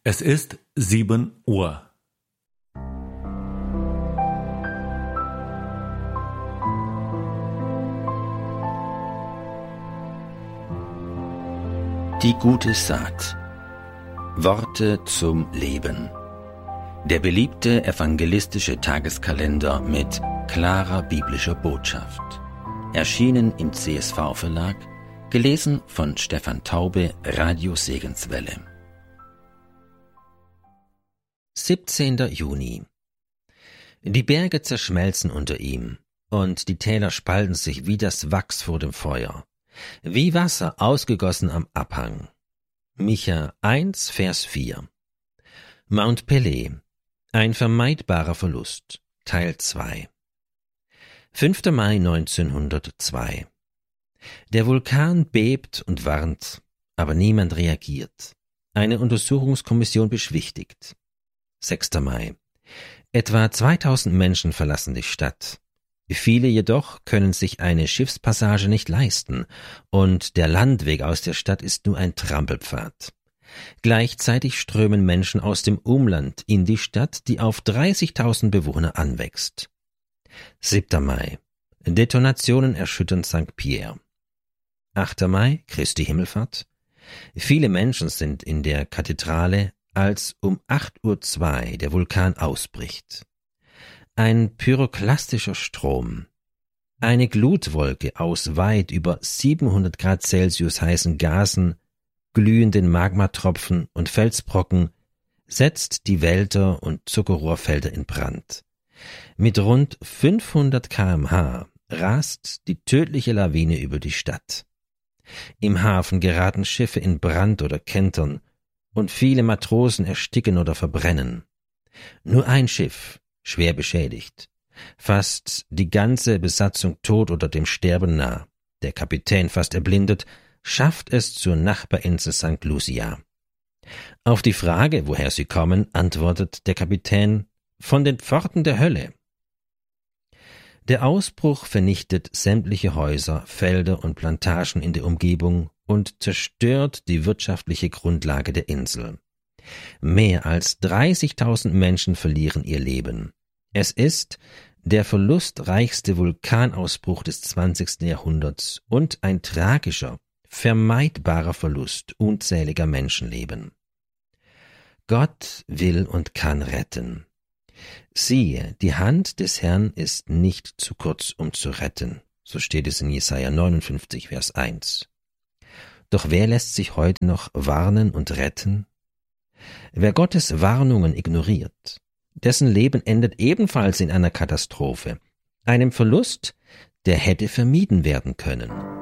Es ist 7 Uhr. Die gute Saat. Worte zum Leben. Der beliebte evangelistische Tageskalender mit klarer biblischer Botschaft. Erschienen im CSV-Verlag, gelesen von Stefan Taube, Radio Segenswelle. 17. Juni. Die Berge zerschmelzen unter ihm, und die Täler spalten sich wie das Wachs vor dem Feuer, wie Wasser ausgegossen am Abhang. Micha 1, Vers 4. Mount Pelée. Ein vermeidbarer Verlust. Teil 2. 5. Mai 1902. Der Vulkan bebt und warnt, aber niemand reagiert. Eine Untersuchungskommission beschwichtigt. 6. Mai. Etwa 2000 Menschen verlassen die Stadt. Viele jedoch können sich eine Schiffspassage nicht leisten, und der Landweg aus der Stadt ist nur ein Trampelpfad. Gleichzeitig strömen Menschen aus dem Umland in die Stadt, die auf 30.000 Bewohner anwächst. 7. Mai. Detonationen erschüttern St. Pierre. 8. Mai, Christi Himmelfahrt. Viele Menschen sind in der Kathedrale, als um 8:02 Uhr der Vulkan ausbricht. Ein pyroklastischer Strom, eine Glutwolke aus weit über 700 Grad Celsius heißen Gasen, glühenden Magmatropfen und Felsbrocken setzt die Wälder und Zuckerrohrfelder in Brand. Mit rund 500 km/h rast die tödliche Lawine über die Stadt. Im Hafen geraten Schiffe in Brand oder kentern, und viele Matrosen ersticken oder verbrennen. Nur ein Schiff, schwer beschädigt, fast die ganze Besatzung tot oder dem Sterben nah, der Kapitän fast erblindet, schafft es zur Nachbarinsel St. Lucia. Auf die Frage, woher sie kommen, antwortet der Kapitän: von den Pforten der Hölle. Der Ausbruch vernichtet sämtliche Häuser, Felder und Plantagen in der Umgebung und zerstört die wirtschaftliche Grundlage der Insel. Mehr als 30.000 Menschen verlieren ihr Leben. Es ist der verlustreichste Vulkanausbruch des 20. Jahrhunderts und ein tragischer, vermeidbarer Verlust unzähliger Menschenleben. Gott will und kann retten. Siehe, die Hand des Herrn ist nicht zu kurz, um zu retten. So steht es in Jesaja 59, Vers 1. Doch wer lässt sich heute noch warnen und retten? Wer Gottes Warnungen ignoriert, dessen Leben endet ebenfalls in einer Katastrophe, einem Verlust, der hätte vermieden werden können.